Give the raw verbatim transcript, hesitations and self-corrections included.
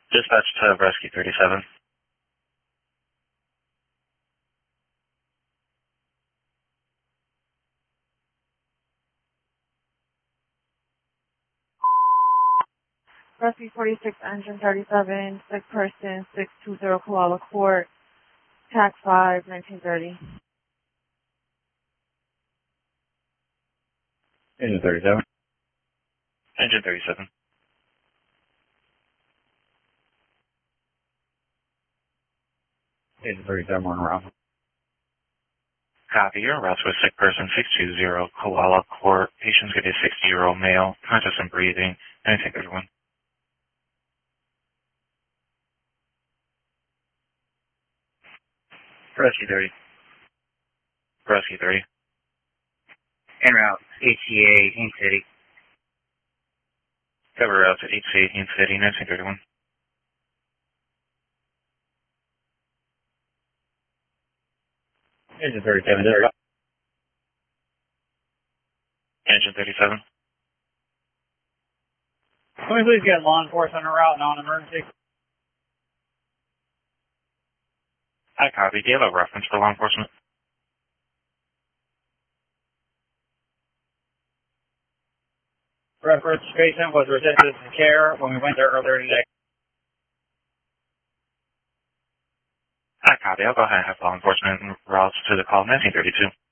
Dispatch to Rescue thirty-seven. Rescue forty-six, engine thirty-seven, sick person, six two zero Koala Court, T A C five, nineteen thirty. Engine thirty-seven. Engine thirty-seven. Engine thirty-seven, one around. Copy. Your route to a sick person, six two zero Koala Court. Patient's going to be a sixty-year-old male, conscious and breathing. Anything, everyone. Rescue thirty. Rescue thirty. En route, H C A, Haines City. Cover route to H C A, Haines City, nineteen thirty-one. Engine thirty-seven, there. Engine thirty-seven. Can we please get law enforcement en route, non-emergency? I copy. Do you have a reference for law enforcement? Reference patient was resisted to care when we went there earlier today. I copy. I'll go ahead and have law enforcement routes to the call nineteen thirty-two.